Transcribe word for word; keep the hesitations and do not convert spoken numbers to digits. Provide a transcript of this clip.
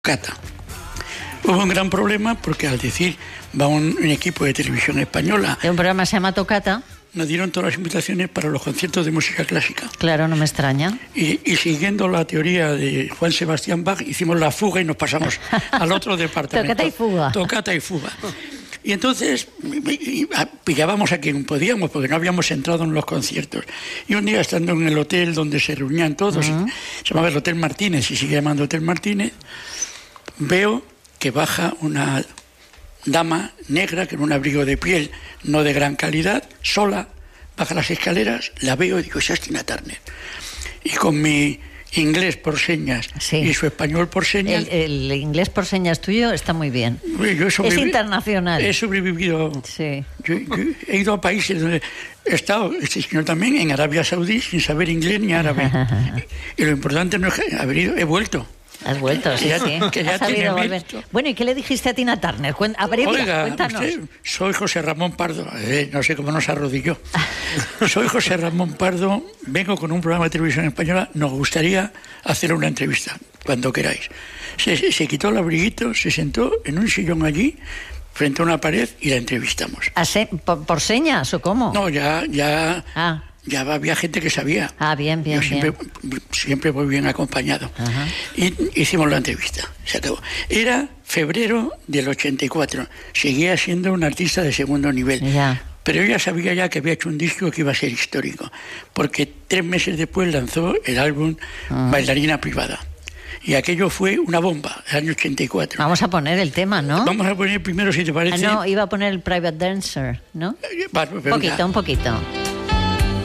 Tocata. Hubo un gran problema porque al decir va un, un equipo de televisión española... ¿De un programa se llama Tocata? Nos dieron todas las invitaciones para los conciertos de música clásica. Claro, no me extraña. Y, y siguiendo la teoría de Juan Sebastián Bach, hicimos la fuga y nos pasamos al otro departamento. Tocata y fuga. Tocata y fuga. Y entonces pillábamos a quien podíamos, porque no habíamos entrado en los conciertos. Y un día, estando en el hotel donde se reunían todos, uh-huh. se llamaba el Hotel Martínez, y sigue llamando Hotel Martínez, veo que baja una dama negra con un abrigo de piel no de gran calidad, sola, baja las escaleras, la veo y digo, esa es Tina Turner. Y con mi inglés por señas sí. y su español por señas... El, el inglés por señas tuyo está muy bien. Yo he es internacional. He sobrevivido. Sí. Yo, yo he ido a países donde he estado, este señor también, en Arabia Saudí, sin saber inglés ni árabe. Y lo importante no es que haber ido, he vuelto. Has vuelto, sí, que ya, sí. Que ya Has sabido volver. Bueno, ¿y qué le dijiste a Tina Turner? Abrevia, Oiga, cuéntanos. Usted, soy José Ramón Pardo. Eh, no sé cómo nos arrodilló. Soy José Ramón Pardo, vengo con un programa de televisión española. Nos gustaría hacer una entrevista, cuando queráis. Se, se quitó el abriguito, se sentó en un sillón allí, frente a una pared, y la entrevistamos. Se, por, ¿Por señas o cómo? No, ya... ya ah. Ya había gente que sabía. Ah, bien, bien, Yo siempre, bien. siempre voy bien acompañado. Ajá. Y hicimos la entrevista. Se acabó. Era febrero del ochenta y cuatro. Seguía siendo un artista de segundo nivel. Ya. Pero ella sabía ya que había hecho un disco que iba a ser histórico. Porque tres meses después lanzó el álbum uh-huh. Bailarina Privada. Y aquello fue una bomba, el año ochenta y cuatro. Vamos a poner el tema, ¿no? Vamos a poner primero, si te parece. Ah, no, iba a poner el Private Dancer, ¿no? Va, un poquito, un poquito.